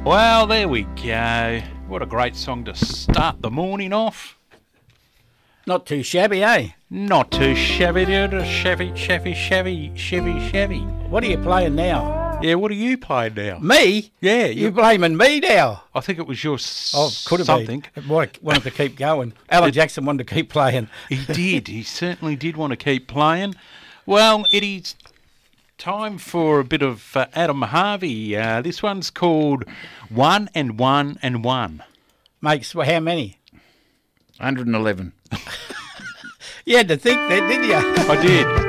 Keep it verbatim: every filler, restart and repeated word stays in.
Well, there we go. What a great song to start the morning off. Not too shabby, eh? Not too shabby, dude. Shabby, shabby, shabby, shabby, shabby. What are you playing now? Yeah, what are you playing now? Me? Yeah. You're blaming me now. I think it was your s- Oh, could have something. been. It wanted wanted to keep going. Alan Jackson wanted to keep playing. He did. He certainly did want to keep playing. Well, it is time for a bit of uh, Adam Harvey. Uh, this one's called One and One and One. Makes well, how many? one hundred eleven. You had to think then, didn't you? I did.